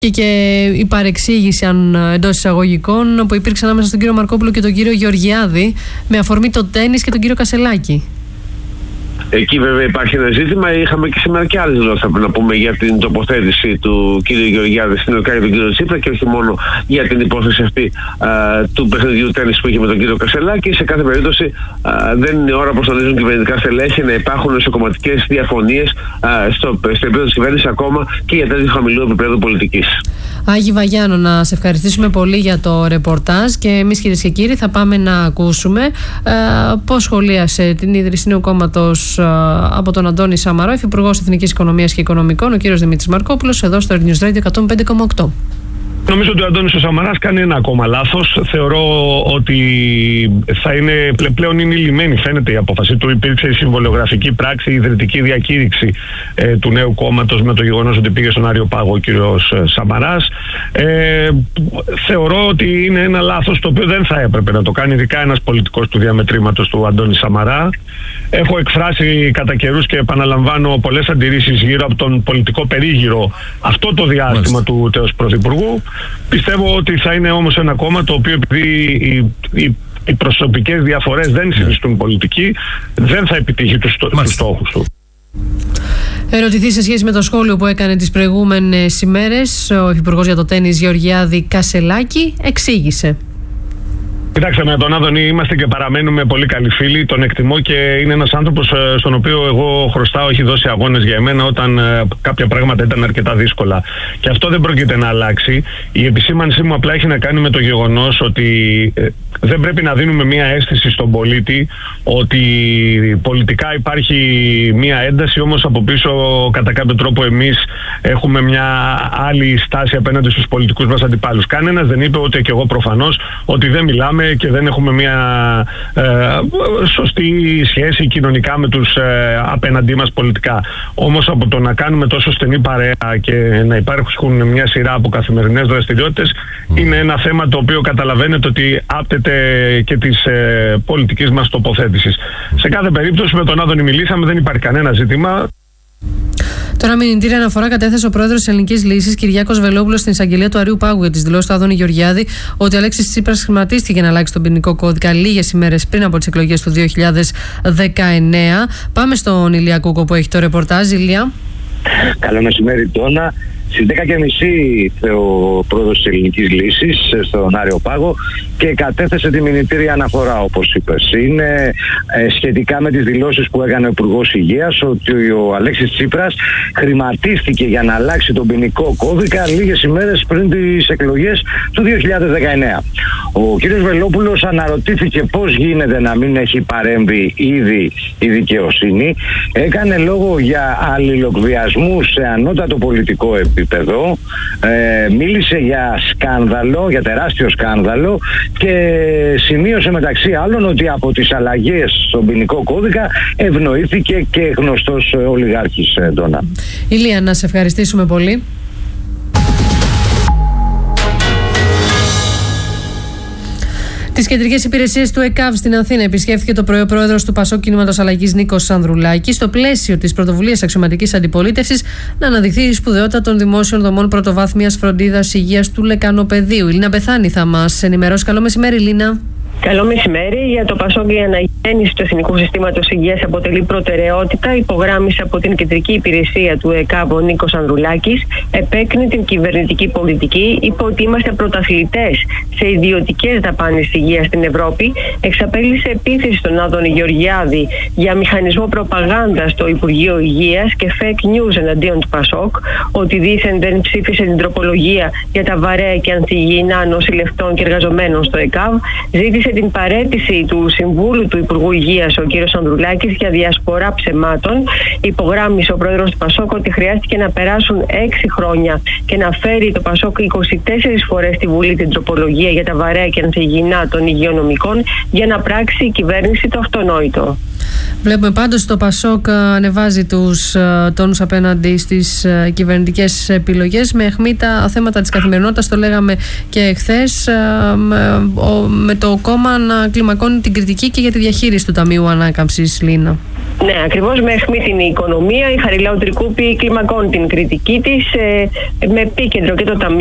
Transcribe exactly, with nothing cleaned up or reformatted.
Και η παρεξήγηση, αν εντός εισαγωγικών, που υπήρξε ανάμεσα στον κύριο Μαρκόπουλο και τον κύριο Γεωργιάδη με αφορμή το τένις και τον κύριο Κασελάκη. Εκεί βέβαια υπάρχει ένα ζήτημα. Είχαμε και σήμερα και άλλες δηλώσεις, να πούμε, για την τοποθέτηση του κ. Γεωργιάδη στην ΟΚΑ για τον κ. Τσίπρα και όχι μόνο για την υπόθεση αυτή α, του παιχνιδιού τένις που είχε με τον κ. Κασελάκη. Σε κάθε περίπτωση α, δεν είναι ώρα, όπως τονίζουν κυβερνητικά στελέχη, να υπάρχουν εσωκομματικές διαφωνίες στο, στο επίπεδο της κυβέρνησης ακόμα και για τέτοιου χαμηλού επίπεδου πολιτικής. Άγη Βαγιάνο, να σε ευχαριστήσουμε πολύ για το ρεπορτάζ και εμείς, κυρίες και κύριοι, θα πάμε να ακούσουμε ε, πώς σχολίασε την ίδρυση νέου κόμματος ε, από τον Αντώνη Σαμαρά, υφυπουργός Εθνικής Οικονομίας και Οικονομικών, ο κύριος Δημήτρης Μαρκόπουλος, εδώ στο News Radio εκατόν πέντε κόμμα οκτώ. Νομίζω ότι ο Αντώνης ο Σαμαράς κάνει ένα ακόμα λάθος. Θεωρώ ότι θα είναι, πλέον είναι λυμμένη, φαίνεται, η απόφαση του. Υπήρξε η συμβολιογραφική πράξη, η ιδρυτική διακήρυξη ε, του νέου κόμματος με το γεγονός ότι πήγε στον Άριο Πάγο ο κύριος Σαμαράς. Ε, θεωρώ ότι είναι ένα λάθος το οποίο δεν θα έπρεπε να το κάνει, ειδικά ένας πολιτικός του διαμετρήματος του Αντώνη Σαμαρά. Έχω εκφράσει κατά καιρούς και επαναλαμβάνω πολλές αντιρρήσεις γύρω από τον πολιτικό περίγυρο αυτό το διάστημα Μάλιστα. του τέος Πρωθυπουργού. Πιστεύω ότι θα είναι όμως ένα κόμμα το οποίο, επειδή οι, οι, οι προσωπικές διαφορές δεν συνιστούν πολιτική, δεν θα επιτύχει τους, τους στόχους του. Ερωτηθεί σε σχέση με το σχόλιο που έκανε τις προηγούμενες ημέρες ο Υφυπουργός για το τένις Γεωργιάδη Κασελάκη, εξήγησε. Κοιτάξτε, με τον Άδωνη είμαστε και παραμένουμε πολύ καλοί φίλοι. Τον εκτιμώ και είναι ένας άνθρωπος στον οποίο εγώ χρωστάω, έχει δώσει αγώνες για εμένα όταν ε, κάποια πράγματα ήταν αρκετά δύσκολα. Και αυτό δεν πρόκειται να αλλάξει. Η επισήμανσή μου απλά έχει να κάνει με το γεγονός ότι ε, δεν πρέπει να δίνουμε μία αίσθηση στον πολίτη ότι πολιτικά υπάρχει μία ένταση, όμως από πίσω κατά κάποιο τρόπο εμείς έχουμε μια άλλη στάση απέναντι στους πολιτικούς μας αντιπάλους. Κανένας δεν είπε, ούτε και εγώ προφανώς, ότι δεν μιλάμε και δεν έχουμε μια ε, σωστή σχέση κοινωνικά με τους ε, απέναντί μας πολιτικά. Όμως από το να κάνουμε τόσο στενή παρέα και να υπάρχουν μια σειρά από καθημερινές δραστηριότητες mm. είναι ένα θέμα το οποίο καταλαβαίνετε ότι άπτεται και της ε, πολιτικής μας τοποθέτησης. Σε κάθε περίπτωση με τον Άδωνη μιλήσαμε, δεν υπάρχει κανένα ζήτημα. Τώρα, μηνυτήρια αναφορά κατέθεσε ο πρόεδρος της Ελληνικής Λύσης, Κυριάκος Βελόπουλος, στην εισαγγελία του Αρείου Πάγου για τις δηλώσεις του Άδωνη Γεωργιάδη ότι ο Αλέξης Τσίπρας χρηματίστηκε για να αλλάξει τον ποινικό κώδικα λίγες ημέρες πριν από τις εκλογές του δύο χιλιάδες δεκαεννέα. Πάμε στον Ηλία Κούκο που έχει το ρεπορτάζ. Ηλία. Καλό μεσημέρι, Τόνα. Στις δέκα και μισή ήρθε ο πρόεδρος της Ελληνικής Λύσης στον Άριο Πάγο και κατέθεσε τη μηνυτήρια αναφορά, όπως είπες. Είναι ε, σχετικά με τις δηλώσεις που έκανε ο Υπουργός Υγείας ότι ο Αλέξης Τσίπρας χρηματίστηκε για να αλλάξει τον ποινικό κώδικα λίγες ημέρες πριν τις εκλογές του δύο χιλιάδες δεκαεννέα. Ο κ. Βελόπουλος αναρωτήθηκε πώς γίνεται να μην έχει παρέμβει ήδη η δικαιοσύνη. Έκανε λόγο για αλληλοκβιασμού σε ανώτατο πολιτικό επίπεδο. Ε, μίλησε για σκάνδαλο, για τεράστιο σκάνδαλο και σημείωσε μεταξύ άλλων ότι από τις αλλαγές στον ποινικό κώδικα ευνοήθηκε και γνωστός ολιγάρχης, Ντόνα. Ηλία, να σε ευχαριστήσουμε πολύ. Τις κεντρικές υπηρεσίες του ΕΚΑΒ στην Αθήνα επισκέφθηκε το πρωί ο πρόεδρος του Πασόκ Κινήματος Αλλαγής Νίκος Ανδρουλάκης στο πλαίσιο της πρωτοβουλίας αξιωματικής αντιπολίτευσης να αναδειχθεί η σπουδαιότητα των δημόσιων δομών πρωτοβάθμιας φροντίδας υγείας του Λεκανοπεδίου. Η Λίνα Πεθάνη θα μας ενημερώσει. Καλό μεσημέρι, Λίνα. Καλό μεσημέρι. Για το Πασόκ, η αναγέννηση του Εθνικού Συστήματος Υγείας αποτελεί προτεραιότητα. Υπογράμμισε από την κεντρική υπηρεσία του ΕΚΑΒ ο Νίκος Ανδρουλάκης. Επέκρινε την κυβερνητική πολιτική. Είπε ότι είμαστε πρωταθλητές σε ιδιωτικές δαπάνες υγείας στην Ευρώπη. Εξαπέλυσε επίθεση στον Άδωνη Γεωργιάδη για μηχανισμό προπαγάνδας στο Υπουργείο Υγείας και fake news εναντίον του Πασόκ. Ότι δήθεν δεν ψήφισε την τροπολογία για τα βαρέα και ανθυγιεινά νοσηλευτών και εργαζομένων στο ΕΚΑΒ. Ζήτησε την παραίτηση του Συμβούλου του Υπουργού Υγείας, ο κ. Ανδρουλάκης, για διασπορά ψεμάτων. Υπογράμμισε ο πρόεδρος του Πασόκ ότι χρειάστηκε να περάσουν έξι χρόνια και να φέρει το Πασόκ είκοσι τέσσερις φορές στη Βουλή την τροπολογία για τα βαρέα και ανθυγιεινά των υγειονομικών για να πράξει η κυβέρνηση το αυτονόητο. Βλέπουμε πάντως το Πασόκ ανεβάζει τους τόνους απέναντι στις κυβερνητικές επιλογές με αιχμή τα θέματα της καθημερινότητας, το λέγαμε και χθες, με το κόμμα να κλιμακώνει την κριτική και για τη διαχείριση του Ταμείου Ανάκαμψης, Λίνα. Ναι, ακριβώς, με αιχμή την οικονομία. Η Χαριλάου Τρικούπη κλιμακώνει την κριτική της, ε, με επίκεντρο και το Ταμείο